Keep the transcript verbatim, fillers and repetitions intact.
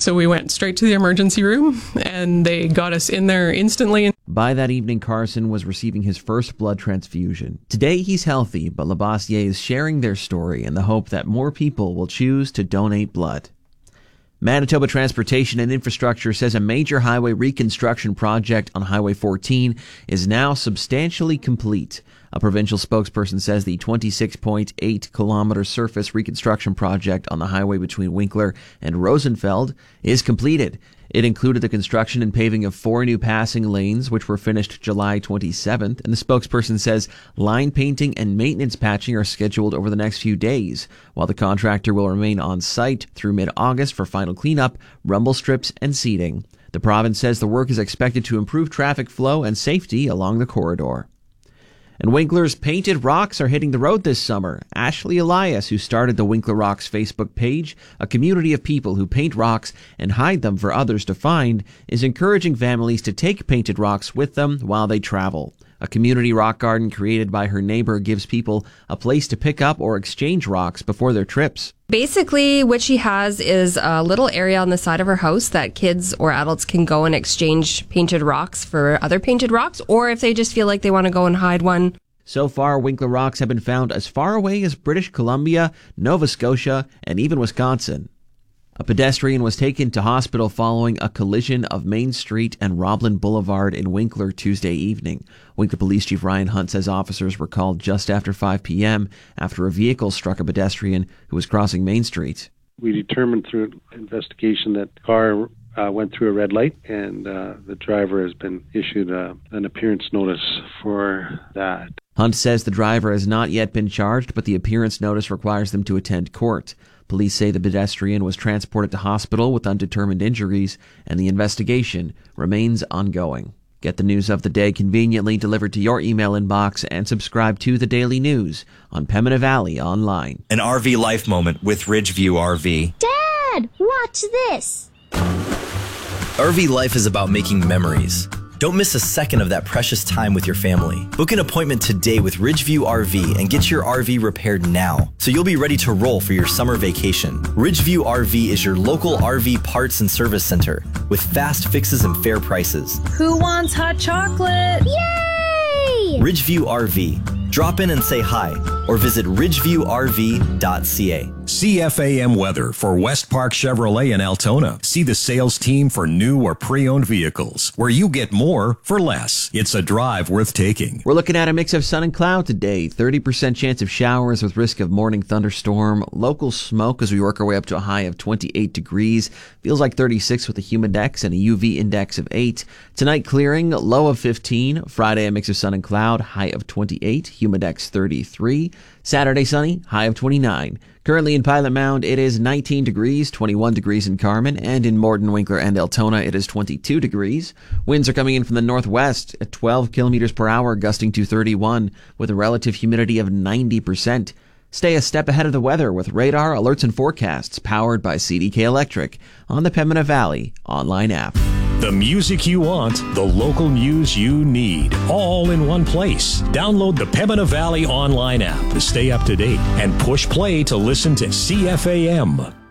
So we went straight to the emergency room and they got us in there instantly. By that evening, Carson was receiving his first blood transfusion. Today, he's healthy, but Labossiere is sharing their story in the hope that more people will choose to donate blood. Manitoba Transportation and Infrastructure says a major highway reconstruction project on Highway fourteen is now substantially complete. A provincial spokesperson says the twenty-six point eight kilometer surface reconstruction project on the highway between Winkler and Rosenfeld is completed. It included the construction and paving of four new passing lanes, which were finished July twenty-seventh, and the spokesperson says line painting and maintenance patching are scheduled over the next few days, while the contractor will remain on site through mid-August for final cleanup, rumble strips, and seeding. The province says the work is expected to improve traffic flow and safety along the corridor. And Winkler's Painted Rocks are hitting the road this summer. Ashley Elias, who started the Winkler Rocks Facebook page, a community of people who paint rocks and hide them for others to find, is encouraging families to take painted rocks with them while they travel. A community rock garden created by her neighbor gives people a place to pick up or exchange rocks before their trips. Basically, what she has is a little area on the side of her house that kids or adults can go and exchange painted rocks for other painted rocks, or if they just feel like they want to go and hide one. So far, Winkler rocks have been found as far away as British Columbia, Nova Scotia, and even Wisconsin. A pedestrian was taken to hospital following a collision of Main Street and Roblin Boulevard in Winkler Tuesday evening. Winkler Police Chief Ryan Hunt says officers were called just after five p.m. after a vehicle struck a pedestrian who was crossing Main Street. We determined through investigation that the car uh, went through a red light, and uh, the driver has been issued uh, an appearance notice for that. Hunt says the driver has not yet been charged, but the appearance notice requires them to attend court. Police say the pedestrian was transported to hospital with undetermined injuries, and the investigation remains ongoing. Get the news of the day conveniently delivered to your email inbox and subscribe to The Daily News on Pembina Valley Online. An R V life moment with Ridgeview R V. Dad, watch this. R V life is about making memories. Don't miss a second of that precious time with your family. Book an appointment today with Ridgeview R V and get your R V repaired now, so you'll be ready to roll for your summer vacation. Ridgeview R V is your local R V parts and service center with fast fixes and fair prices. Who wants hot chocolate? Yay! Ridgeview R V. Drop in and say hi or visit ridgeview r v dot c a. C F A M weather for West Park Chevrolet in Altona. See the sales team for new or pre-owned vehicles, where you get more for less. It's a drive worth taking. We're looking at a mix of sun and cloud today. thirty percent chance of showers with risk of morning thunderstorm. Local smoke as we work our way up to a high of twenty-eight degrees. Feels like thirty-six with a humidex and a U V index of eight. Tonight clearing, low of fifteen. Friday a mix of sun and cloud, high of twenty-eight, humidex thirty-three. Saturday sunny, high of twenty-nine. Currently in Pilot Mound, it is nineteen degrees, twenty-one degrees in Carman, and in Morden, Winkler, and Altona, it is twenty-two degrees. Winds are coming in from the northwest at twelve kilometers per hour, gusting to thirty-one, with a relative humidity of ninety percent. Stay a step ahead of the weather with radar, alerts, and forecasts powered by C D K Electric on the Pembina Valley online app. The music you want, the local news you need, all in one place. Download the Pembina Valley online app to stay up to date and push play to listen to C F A M.